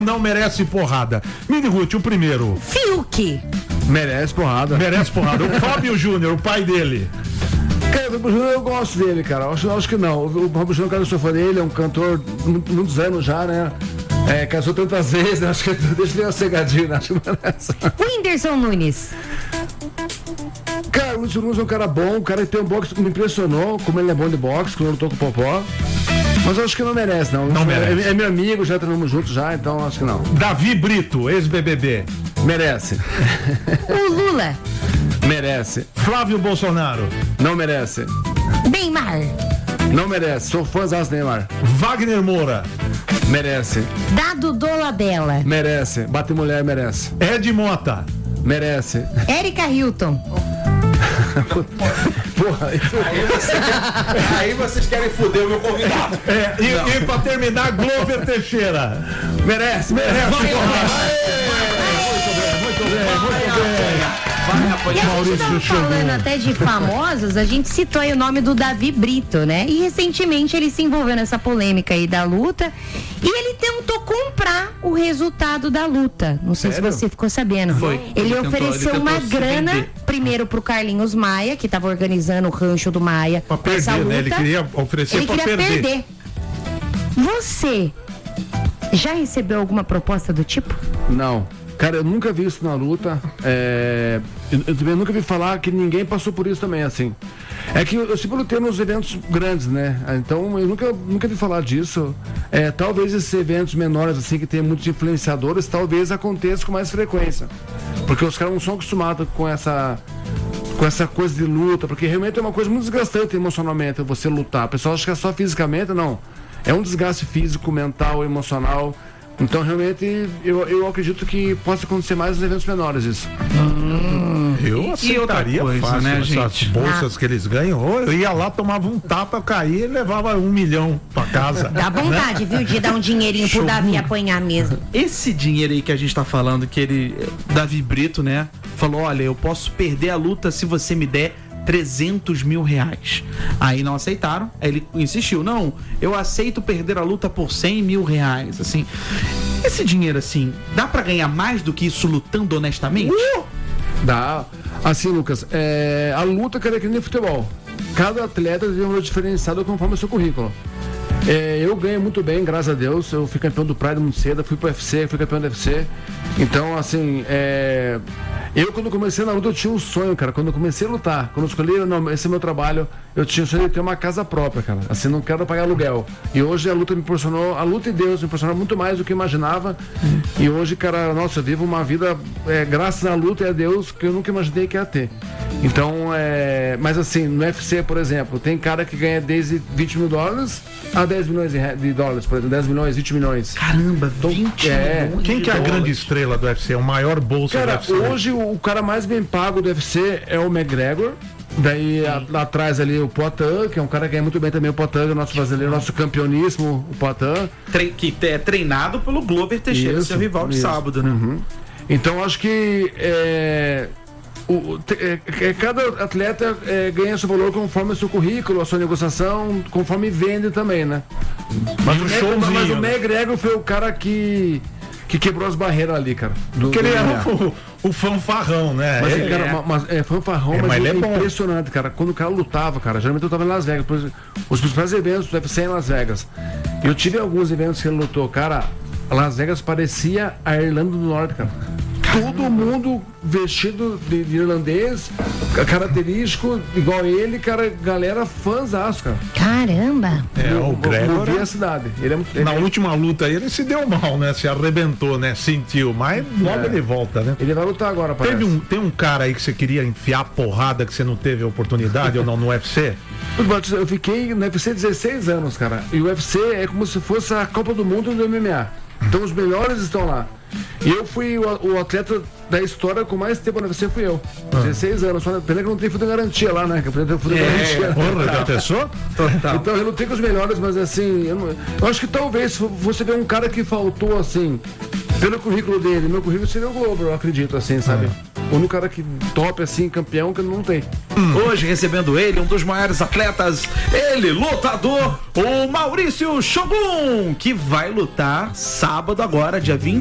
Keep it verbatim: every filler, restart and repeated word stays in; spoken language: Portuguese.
não merece porrada. Mini Ruth, o primeiro. Fiuk. Merece porrada. Merece porrada. O Fábio Júnior, o pai dele. Cara, o Fábio Júnior eu gosto dele, cara. Eu acho, eu acho que não. O Fábio Júnior, cara, eu sou fã dele, é um cantor muitos anos já, né? É, casou tantas vezes, acho que deixa ele uma cegadinha, né? Acho que merece. O Whindersson Nunes. Cara, o Whindersson Nunes é um cara bom, um cara que tem um boxe que me impressionou, como ele é bom de boxe, quando eu lutou com o Popó. Mas eu acho que não merece, não. Não merece. É, é meu amigo, já treinamos juntos já, então acho que não. Davi Brito, ex-B B B. Merece. O Lula. Merece. Flávio Bolsonaro. Não merece. Neymar. Não merece. Sou fãzão do Neymar. Wagner Moura. Merece. Dado Dolabella. Merece. Bate mulher, merece. Ed Mota. Merece. Érica Hilton. Porra, aí, você, aí vocês querem foder o meu convidado. É, e, e pra terminar, Glover Teixeira. Merece, merece. Muito bem, muito bem, muito bem. E a gente tava falando até de famosos, a gente citou aí o nome do Davi Brito, né? E recentemente ele se envolveu nessa polêmica aí da luta e ele tentou comprar o resultado da luta. Não sei Sério? se você ficou sabendo. Foi. Ele, ele ofereceu tentou, ele uma grana primeiro pro Carlinhos Maia, que tava organizando o rancho do Maia. Pra perder, essa luta. né? Ele queria oferecer ele pra queria perder. perder. Você já recebeu alguma proposta do tipo? Não. Cara, eu nunca vi isso na luta. É... Eu, eu também nunca vi falar que ninguém passou por isso também, assim. É que eu, eu sempre lutei nos eventos grandes, né? Então eu nunca, nunca vi falar disso. É, talvez esses eventos menores, assim, que tem muitos influenciadores, talvez aconteça com mais frequência. Porque os caras não são acostumados com essa. com essa coisa de luta, porque realmente é uma coisa muito desgastante emocionalmente você lutar. O pessoal acha que é só fisicamente, não. É um desgaste físico, mental, emocional. Então, realmente, eu, eu acredito que possa acontecer mais nos eventos menores isso. Hum, eu aceitaria coisa, fácil, né, essas gente? bolsas ah. que eles ganham. Eu ia lá, tomava um tapa, caía e levava um milhão pra casa. Dá vontade, né? Viu, de dar um dinheirinho pro Davi apanhar mesmo. Esse dinheiro aí que a gente tá falando, que ele, Davi Brito, né, falou, olha, eu posso perder a luta se você me der trezentos mil reais. Aí não aceitaram, aí ele insistiu, não, eu aceito perder a luta por cem mil reais, assim. Esse dinheiro, assim, dá pra ganhar mais do que isso lutando honestamente? Uh! Dá. Assim, Lucas, é, a luta que é que nem futebol. Cada atleta tem um valor diferenciado conforme o seu currículo. É, eu ganho muito bem, graças a Deus. Eu fui campeão do Pride muito cedo, fui pro U F C, fui campeão do U F C. Então, assim, é... eu quando comecei na luta eu tinha um sonho, cara. Quando eu comecei a lutar, quando eu escolhi, não, esse é meu trabalho, eu tinha um sonho de ter uma casa própria, cara. Assim, não quero pagar aluguel. E hoje a luta me proporcionou, a luta e Deus me proporcionou muito mais do que eu imaginava. Hum. E hoje, cara, nossa, eu vivo uma vida, é, graças à luta e a Deus, que eu nunca imaginei que ia ter. Então, é... mas assim, no U F C, por exemplo, tem cara que ganha desde vinte mil dólares a dez milhões de dólares, por exemplo, dez milhões, vinte milhões. Caramba, vinte é, milhões. Quem que é a grande estrela do U F C? O maior bolso cara, do U F C? Hoje o, o cara mais bem pago do U F C é o McGregor. Daí a, lá atrás ali o Poatan, que é um cara que ganha muito bem também, o Poatan, o nosso brasileiro, nosso campeoníssimo, o Poatan. Tre- que é treinado pelo Glover Teixeira, isso, seu rival de isso. sábado, né? Uhum. Então acho que é, o, é, é, cada atleta é, ganha seu valor conforme o seu currículo, a sua negociação, conforme vende também, né? Mas, o, Mac, mas o McGregor foi o cara que que quebrou as barreiras ali, cara. Do, Porque ele era o, o fanfarrão, né? Mas, ele, cara, é... mas, é fanfarrão, é, mas, mas ele é, é bom. Impressionante, cara. Quando o cara lutava, cara, geralmente eu tava em Las Vegas, os principais eventos do U F C em Las Vegas. Eu tive alguns eventos que ele lutou, cara, Las Vegas parecia a Irlanda do Norte, cara. Todo mundo vestido de, de irlandês, característico, igual ele, cara, galera fãzaço, cara. Caramba! É, o Gregor. Eu vi a cidade. Ele é, ele na é... última luta aí, ele se deu mal, né? Se arrebentou, né? Sentiu, mas logo é. ele volta, né? Ele vai lutar agora, parece. Teve um, tem um cara aí que você queria enfiar porrada que você não teve oportunidade ou não no U F C? Eu fiquei no U F C dezesseis anos, cara. E o U F C é como se fosse a Copa do Mundo do M M A. Então os melhores estão lá. E eu fui o, o atleta da história com mais tempo no U F C, fui eu. Ah. dezesseis anos. Só pena que não tem fundo de garantia lá, né? Que eu fundo de garantia. Porra, já pensou? Total. Então eu não tenho com os melhores, mas assim, eu, não, eu acho que talvez você vê um cara que faltou assim, pelo currículo dele, meu currículo seria o Globo, eu acredito, assim, sabe? Ah. O único cara que top, assim, campeão, que não tem. Hum. Hoje recebendo ele, um dos maiores atletas, ele, lutador, o Maurício Shogun, que vai lutar sábado agora, dia vinte